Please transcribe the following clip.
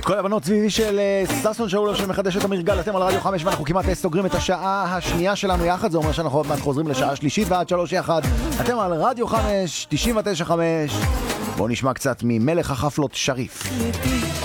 כל הבנות סביבי של ששון שאולוב שמחדש את המרגל. אתם על רדיו 5 ואנחנו כמעט סוגרים את השעה השנייה שלנו יחד. זה אומר שאנחנו עוד מעט חוזרים לשעה שלישית ועד 3 יחד. אתם על רדיו 5 99.5. בואו נשמע קצת ממלך החפלות שריף.